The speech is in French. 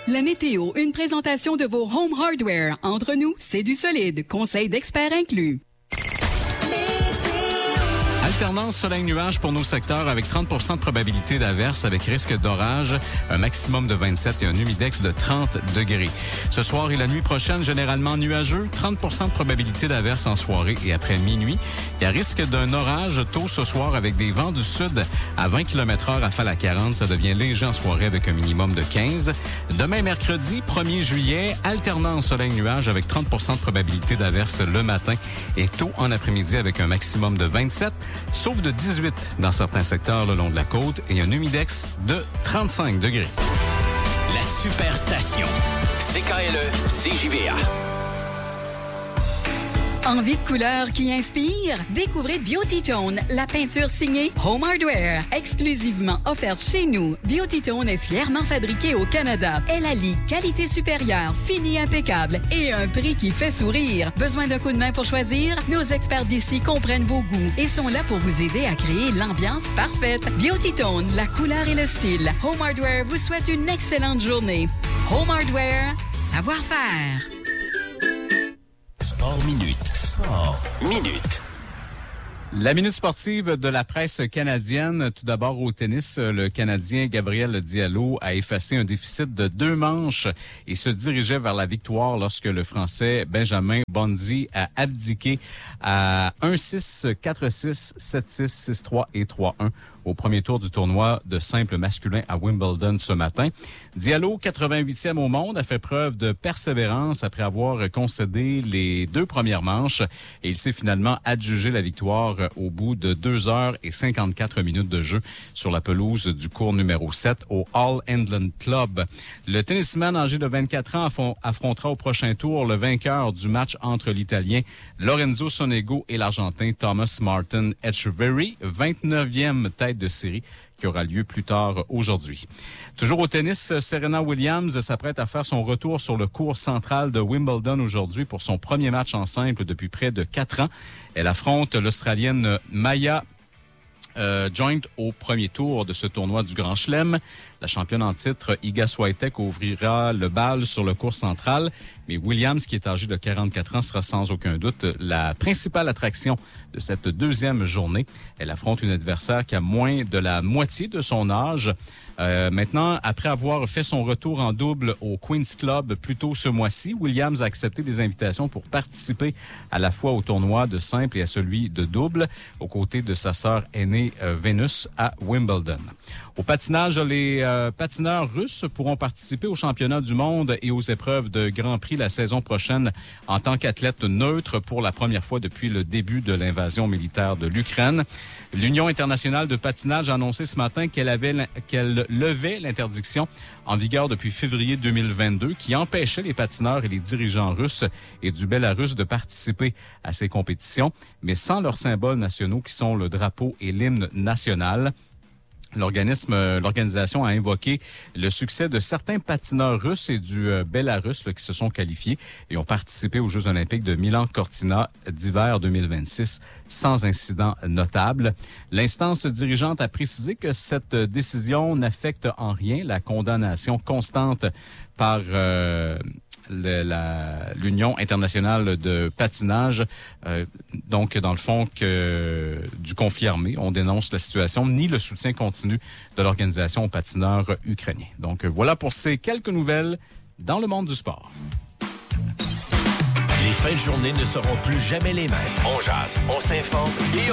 La météo, une présentation de vos Home Hardware. Entre nous, c'est du solide. Conseil d'experts inclus. Alternance soleil-nuage pour nos secteurs avec 30 % de probabilité d'averse avec risque d'orage, un maximum de 27 et un humidex de 30 degrés. Ce soir et la nuit prochaine, généralement nuageux, 30 % de probabilité d'averse en soirée et après minuit. Il y a risque d'un orage tôt ce soir avec des vents du sud à 20 km/h, rafale à 40. Ça devient léger en soirée avec un minimum de 15. Demain, mercredi, 1er juillet, alternance soleil-nuage avec 30 % de probabilité d'averse le matin et tôt en après-midi avec un maximum de 27. Sauf de 18 dans certains secteurs le long de la côte et un humidex de 35 degrés. La Superstation. CKLE, CJVA. Envie de couleur qui inspire? Découvrez Beauty Tone, la peinture signée Home Hardware. Exclusivement offerte chez nous, Beauty Tone est fièrement fabriquée au Canada. Elle allie qualité supérieure, fini impeccable et un prix qui fait sourire. Besoin d'un coup de main pour choisir? Nos experts d'ici comprennent vos goûts et sont là pour vous aider à créer l'ambiance parfaite. Beauty Tone, la couleur et le style. Home Hardware vous souhaite une excellente journée. Home Hardware, savoir-faire. Sport Minute. Sport Minute. La minute sportive de la presse canadienne. Tout d'abord au tennis, le Canadien Gabriel Diallo a effacé un déficit de 2 manches et se dirigeait vers la victoire lorsque le Français Benjamin Bonzi a abdiqué à 1-6, 4-6, 7-6, 6-3 et 3-1 au premier tour du tournoi de simple masculin à Wimbledon ce matin. Diallo, 88e au monde, a fait preuve de persévérance après avoir concédé les 2 premières manches et il s'est finalement adjugé la victoire au bout de 2 heures et 54 minutes de jeu sur la pelouse du court numéro 7 au All England Club. Le tennisman âgé de 24 ans affrontera au prochain tour le vainqueur du match entre l'Italien Lorenzo Sonego et l'Argentin Thomas Martin Etcheverry, 29e tête de série qui aura lieu plus tard aujourd'hui. Toujours au tennis, Serena Williams s'apprête à faire son retour sur le court central de Wimbledon aujourd'hui pour son premier match en simple depuis près de 4 ans. Elle affronte l'Australienne Maya Joint au premier tour de ce tournoi du Grand Chelem. La championne en titre, Iga Swiatek, ouvrira le bal sur le court central. Mais Williams, qui est âgée de 44 ans, sera sans aucun doute la principale attraction de cette deuxième journée. Elle affronte une adversaire qui a moins de la moitié de son âge. Maintenant, après avoir fait son retour en double au Queen's Club plus tôt ce mois-ci, Williams a accepté des invitations pour participer à la fois au tournoi de simple et à celui de double, aux côtés de sa sœur aînée Venus à Wimbledon. Au patinage, les patineurs russes pourront participer aux championnats du monde et aux épreuves de Grand Prix la saison prochaine en tant qu'athlètes neutres pour la première fois depuis le début de l'invasion militaire de l'Ukraine. L'Union internationale de patinage a annoncé ce matin qu'elle levait l'interdiction en vigueur depuis février 2022 qui empêchait les patineurs et les dirigeants russes et du Bélarus de participer à ces compétitions, mais sans leurs symboles nationaux qui sont le drapeau et l'hymne national. L'organisation a invoqué le succès de certains patineurs russes et du Bélarus qui se sont qualifiés et ont participé aux Jeux olympiques de Milan-Cortina d'hiver 2026 sans incident notable. L'instance dirigeante a précisé que cette décision n'affecte en rien la condamnation constante par l'Union internationale de patinage. Donc, dans le fond, du conflit armé, on dénonce la situation, ni le soutien continu de l'organisation aux patineurs ukrainiens. Donc, voilà pour ces quelques nouvelles dans le monde du sport. Les fins de journée ne seront plus jamais les mêmes. On jase, on s'informe et